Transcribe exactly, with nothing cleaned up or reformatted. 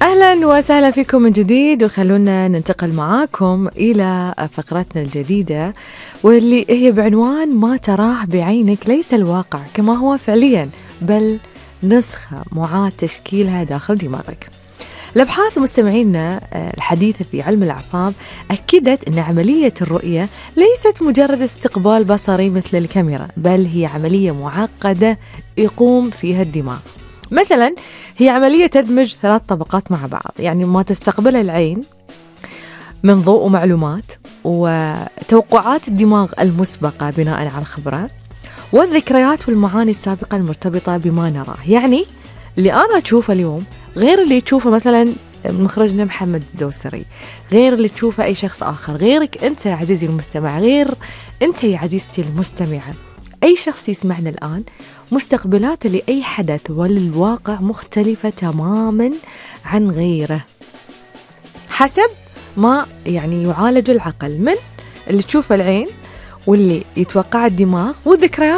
أهلا وسهلا فيكم من جديد، وخلونا ننتقل معاكم إلى فقرتنا الجديدة واللي هي بعنوان ما تراه بعينك ليس الواقع كما هو فعليا، بل نسخة معاد تشكيلها داخل دماغك. الأبحاث مستمعينا الحديثة في علم الأعصاب أكدت أن عملية الرؤية ليست مجرد استقبال بصري مثل الكاميرا، بل هي عملية معقدة يقوم فيها الدماغ. مثلا هي عملية تدمج ثلاث طبقات مع بعض، يعني ما تستقبلها العين من ضوء ومعلومات وتوقعات الدماغ المسبقة بناء على الخبرة والذكريات والمعاني السابقة المرتبطة بما نراه. يعني اللي أنا أشوفه اليوم غير اللي تشوفه مثلا مخرجنا محمد الدوسري، غير اللي تشوفه أي شخص آخر، غيرك أنت يا عزيزي المستمع، غير أنت يا عزيزتي المستمعة. أي شخص يسمعنا الآن مستقبلاته لأي حدث والواقع مختلفة تماما عن غيره حسب ما يعني يعالج العقل من اللي تشوفه العين واللي يتوقع الدماغ والذكريات